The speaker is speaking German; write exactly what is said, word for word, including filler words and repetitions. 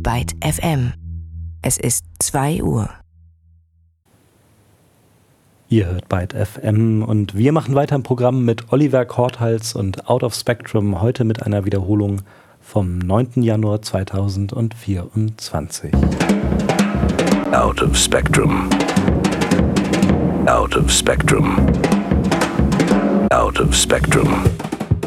Byte F M. Es ist zwei Uhr. Ihr hört Byte F M und wir machen weiter im Programm mit Oliver Korthals und Out of Spectrum, heute mit einer Wiederholung vom neunten Januar zweitausendvierundzwanzig. Out of Spectrum. Out of Spectrum. Out of Spectrum.